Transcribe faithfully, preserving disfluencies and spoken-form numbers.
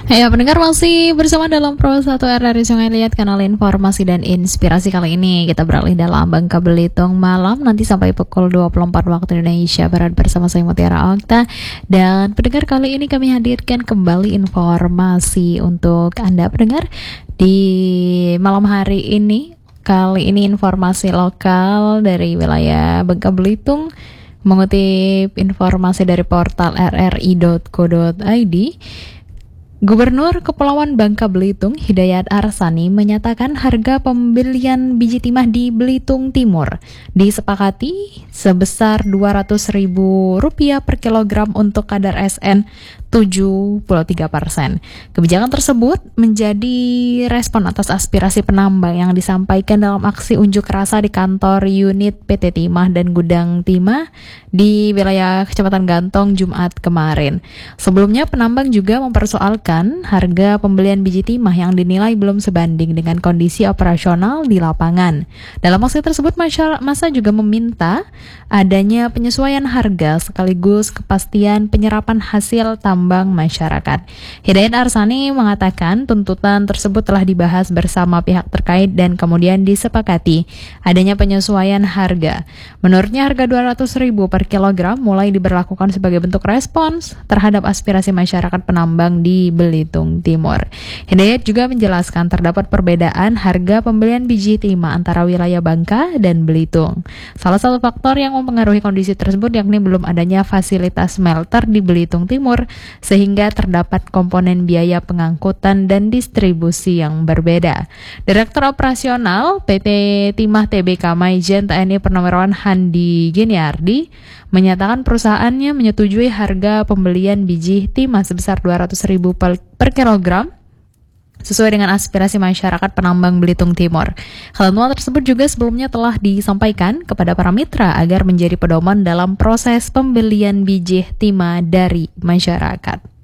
Ya, pendengar masih bersama dalam Pro satu R R I Sungai Liat, kanal informasi dan inspirasi. Kali ini kita beralih dalam Bangka Belitung malam, nanti sampai pukul dua puluh empat waktu Indonesia Barat bersama saya Mutiara Okta. Dan pendengar, kali ini kami hadirkan kembali informasi untuk Anda pendengar di malam hari ini. Kali ini informasi lokal dari wilayah Bangka Belitung, mengutip informasi dari portal r r i dot co dot i d. Gubernur Kepulauan Bangka Belitung Hidayat Arsani menyatakan harga pembelian biji timah di Belitung Timur disepakati sebesar dua ratus ribu rupiah per kilogram untuk kadar S N tujuh puluh tiga persen. Kebijakan tersebut menjadi respon atas aspirasi penambang yang disampaikan dalam aksi unjuk rasa di kantor unit P T Timah dan Gudang Timah di wilayah Kecamatan Gantong Jumat kemarin. Sebelumnya penambang juga mempersoalkan harga pembelian biji timah yang dinilai belum sebanding dengan kondisi operasional di lapangan. Dalam aksi tersebut, massa juga meminta adanya penyesuaian harga sekaligus kepastian penyerapan hasil tambang tambang masyarakat. Hidayat Arsani mengatakan tuntutan tersebut telah dibahas bersama pihak terkait dan kemudian disepakati adanya penyesuaian harga. Menurutnya harga dua ratus ribu per kilogram mulai diberlakukan sebagai bentuk respons terhadap aspirasi masyarakat penambang di Belitung Timur. Hidayat juga menjelaskan terdapat perbedaan harga pembelian biji timah antara wilayah Bangka dan Belitung. Salah satu faktor yang mempengaruhi kondisi tersebut yakni belum adanya fasilitas smelter di Belitung Timur, sehingga terdapat komponen biaya pengangkutan dan distribusi yang berbeda. Direktur Operasional P T Timah T B K Maijen T N I Purnawirawan Handi Giniardi menyatakan perusahaannya menyetujui harga pembelian biji timah sebesar dua ratus ribu per, per kilogram sesuai dengan aspirasi masyarakat penambang Belitung Timur. Ketentuan tersebut juga sebelumnya telah disampaikan kepada para mitra agar menjadi pedoman dalam proses pembelian biji timah dari masyarakat.